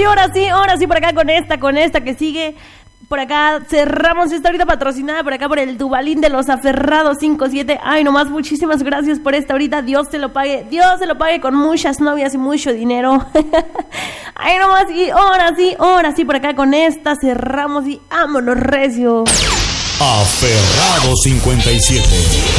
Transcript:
ahora sí, por acá con esta que sigue. Por acá cerramos esta ahorita patrocinada por acá por el Dubalín de los Aferrados 57. Ay, nomás muchísimas gracias por esta ahorita. Dios se lo pague con muchas novias y mucho dinero. Ay, nomás, y ahora sí, por acá con esta cerramos y vámonos recio. Aferrados 57.